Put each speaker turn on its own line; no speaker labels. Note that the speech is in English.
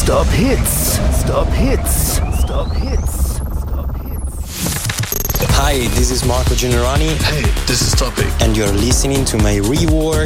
Stop Hits. Stop Hits. Stop Hits. Stop Hits.
Hi, this is Marco Generani.
Hey, this is Topic.
And you're listening to my rework